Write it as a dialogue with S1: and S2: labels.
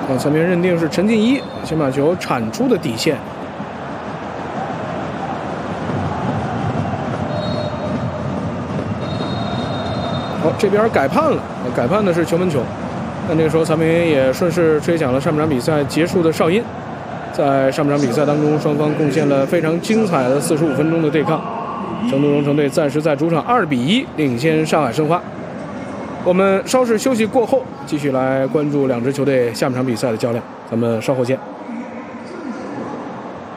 S1: 裁判认定是陈进一先把球铲出的底线。好，这边改判了，改判的是球门球。那那个时候，裁判员也顺势吹响了上半场比赛结束的哨音。在上半场比赛当中，双方贡献了非常精彩的45分钟的对抗。成都蓉城队暂时在主场2比1领先上海申花。我们稍事休息过后，继续来关注两支球队下半场比赛的较量。咱们稍后见。